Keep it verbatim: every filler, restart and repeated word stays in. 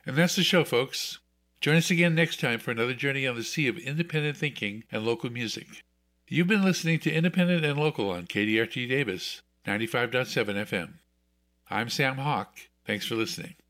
And that's the show, folks. Join us again next time for another journey on the sea of independent thinking and local music. You've been listening to Independent and Local on K D R T Davis, ninety-five point seven F M. I'm Sam Hawk. Thanks for listening.